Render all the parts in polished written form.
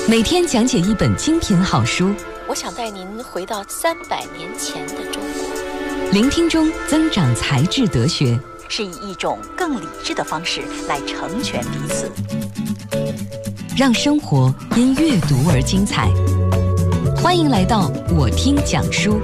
每天讲解一本精品好书， 我想带您回到300年前的中国。 聆听中增长才智德学， 是以一种更理智的方式来成全彼此， 让生活因阅读而精彩。欢迎来到我听讲书。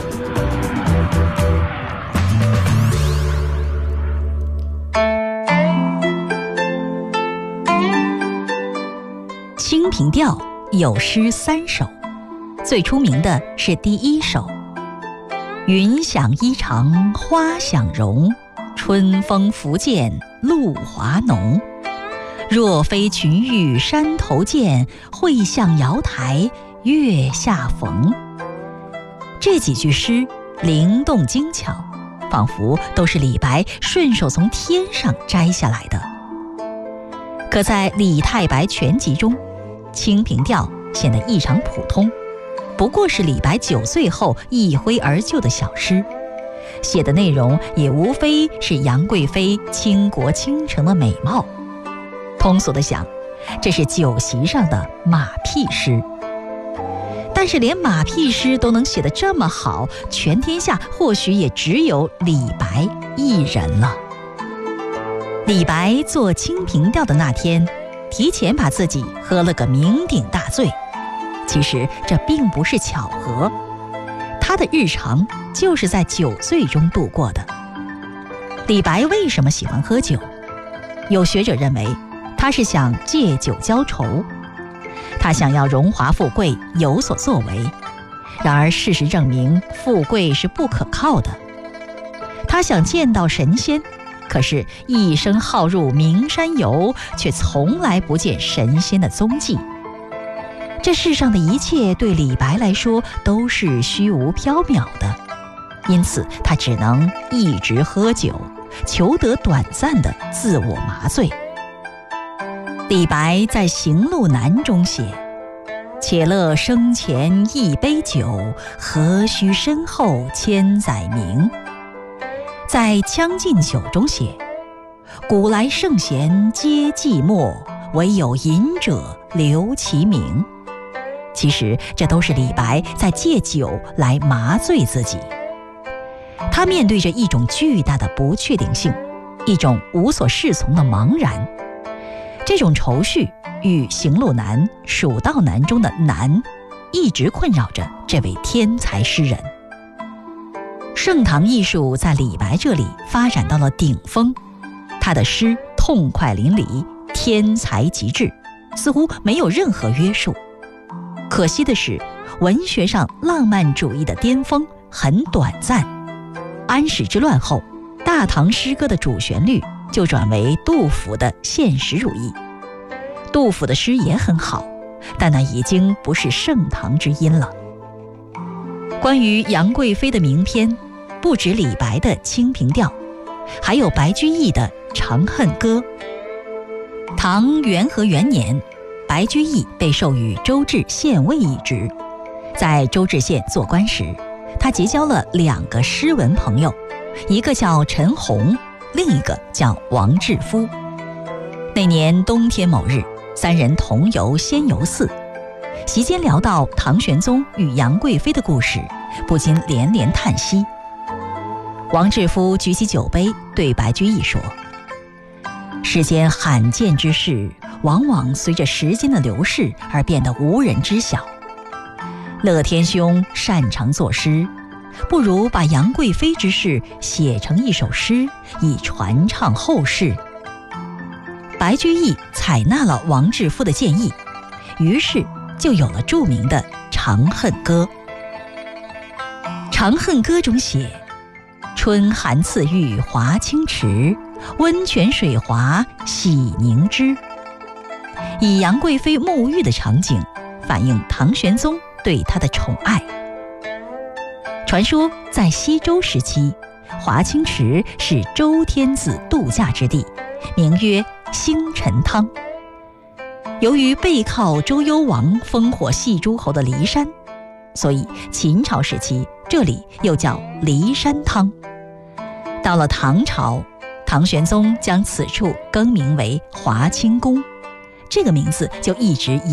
清平调有诗3首，最出名的是第1首：云想衣裳花想容，春风拂槛露华浓。若非群玉山头见，会向瑶台月下逢。这几句诗灵动精巧，仿佛都是李白顺手从天上摘下来的。可在《李太白全集》中，清平调显得异常普通，不过是李白9岁后一挥而就的小诗，写的内容也无非是杨贵妃倾国倾城的美貌。通俗的想，这是酒席上的马屁诗。但是连马屁诗都能写得这么好，全天下或许也只有李白一人了。李白做清平调的那天，提前把自己喝了个酩酊大醉。其实这并不是巧合，他的日常就是在酒醉中度过的。李白为什么喜欢喝酒？有学者认为他是想借酒浇愁，他想要荣华富贵有所作为，然而事实证明富贵是不可靠的。他想见到神仙，可是一生好入名山游，却从来不见神仙的踪迹。这世上的一切对李白来说都是虚无缥缈的，因此他只能一直喝酒，求得短暂的自我麻醉。李白在《行路难》中写：且乐生前一杯酒，何须身后千载名。在《将进酒》中写：古来圣贤皆寂寞，唯有饮者留其名。其实这都是李白在借酒来麻醉自己。他面对着一种巨大的不确定性，一种无所适从的茫然。这种愁绪与《行路难》《蜀道难》中的难一直困扰着这位天才诗人。盛唐艺术在李白这里发展到了顶峰，他的诗痛快淋漓，天才极致，似乎没有任何约束。可惜的是，文学上浪漫主义的巅峰很短暂。安史之乱后，大唐诗歌的主旋律就转为杜甫的现实主义。杜甫的诗也很好，但那已经不是盛唐之音了。关于杨贵妃的名篇，不止李白的《清平调》，还有白居易的《长恨歌》。唐元和元年，白居易被授予周至县尉一职。在周至县做官时，他结交了2个诗文朋友，一个叫陈洪，另一个叫王志夫。那年冬天某日，3人同游仙游寺，席间聊到唐玄宗与杨贵妃的故事，不禁连连叹息。王志夫举起酒杯对白居易说：世间罕见之事，往往随着时间的流逝而变得无人知晓。乐天兄擅长作诗，不如把杨贵妃之事写成一首诗，以传唱后世。白居易采纳了王志夫的建议，于是就有了著名的《长恨歌》。《长恨歌》中写：春寒赐浴华清池，温泉水滑洗凝脂。以杨贵妃沐浴的场景，反映唐玄宗对她的宠爱。传说在西周时期，华清池是周天子度假之地，名曰星辰汤。由于背靠周幽王烽火戏诸侯的骊山，所以秦朝时期这里又叫骊山汤。到了唐朝，唐玄宗将此处更名为华清宫，这个名字就一直